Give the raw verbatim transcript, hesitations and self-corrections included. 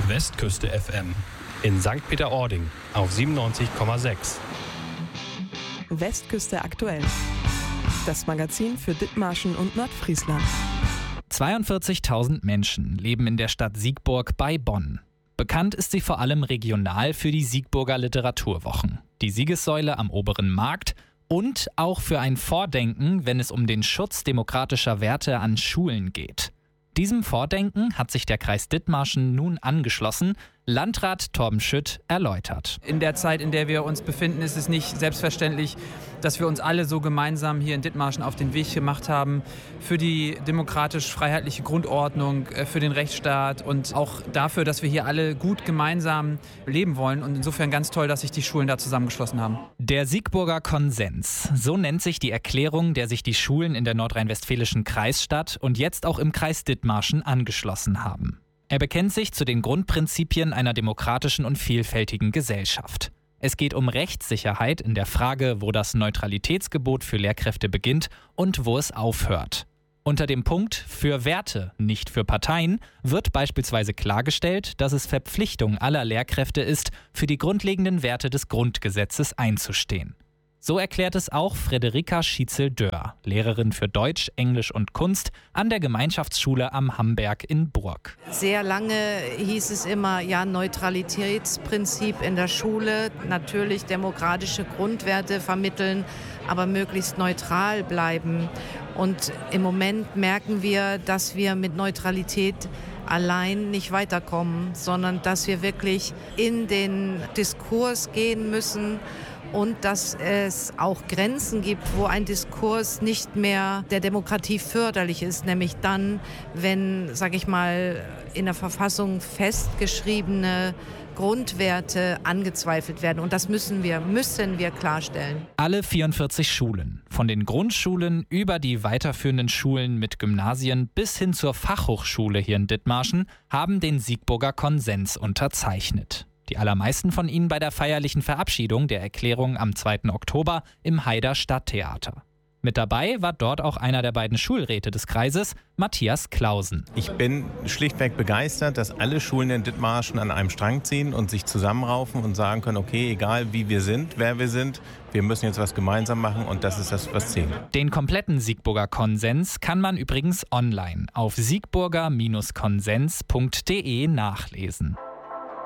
Westküste F M in Sankt Peter-Ording auf siebenundneunzig Komma sechs. Westküste aktuell. Das Magazin für Dithmarschen und Nordfriesland. zweiundvierzigtausend Menschen leben in der Stadt Siegburg bei Bonn. Bekannt ist sie vor allem regional für die Siegburger Literaturwochen, die Siegessäule am Oberen Markt und auch für ein Vordenken, wenn es um den Schutz demokratischer Werte an Schulen geht. Diesem Vordenken hat sich der Kreis Dithmarschen nun angeschlossen. Landrat Torben Schütt erläutert. In der Zeit, in der wir uns befinden, ist es nicht selbstverständlich, dass wir uns alle so gemeinsam hier in Dithmarschen auf den Weg gemacht haben für die demokratisch-freiheitliche Grundordnung, für den Rechtsstaat und auch dafür, dass wir hier alle gut gemeinsam leben wollen. Und insofern ganz toll, dass sich die Schulen da zusammengeschlossen haben. Der Siegburger Konsens, so nennt sich die Erklärung, der sich die Schulen in der nordrhein-westfälischen Kreisstadt und jetzt auch im Kreis Dithmarschen angeschlossen haben. Er bekennt sich zu den Grundprinzipien einer demokratischen und vielfältigen Gesellschaft. Es geht um Rechtssicherheit in der Frage, wo das Neutralitätsgebot für Lehrkräfte beginnt und wo es aufhört. Unter dem Punkt für Werte, nicht für Parteien, wird beispielsweise klargestellt, dass es Verpflichtung aller Lehrkräfte ist, für die grundlegenden Werte des Grundgesetzes einzustehen. So erklärt es auch Frederika Schietzel-Dörr, Lehrerin für Deutsch, Englisch und Kunst an der Gemeinschaftsschule am Hamberg in Burg. Sehr lange hieß es immer, ja, Neutralitätsprinzip in der Schule, natürlich demokratische Grundwerte vermitteln, aber möglichst neutral bleiben. Und im Moment merken wir, dass wir mit Neutralität allein nicht weiterkommen, sondern dass wir wirklich in den Diskurs gehen müssen. Und dass es auch Grenzen gibt, wo ein Diskurs nicht mehr der Demokratie förderlich ist, nämlich dann, wenn, sage ich mal, in der Verfassung festgeschriebene Grundwerte angezweifelt werden. Und das müssen wir, müssen wir klarstellen. Alle vierundvierzig Schulen, von den Grundschulen über die weiterführenden Schulen mit Gymnasien bis hin zur Fachhochschule hier in Dithmarschen, haben den Siegburger Konsens unterzeichnet. Die allermeisten von ihnen bei der feierlichen Verabschiedung der Erklärung am zweiten Oktober im Haider Stadttheater. Mit dabei war dort auch einer der beiden Schulräte des Kreises, Matthias Clausen. Ich bin schlichtweg begeistert, dass alle Schulen in Dithmarschen an einem Strang ziehen und sich zusammenraufen und sagen können, okay, egal wie wir sind, wer wir sind, wir müssen jetzt was gemeinsam machen und das ist das, was zählt. Den kompletten Siegburger Konsens kann man übrigens online auf siegburger Bindestrich konsens punkt de nachlesen.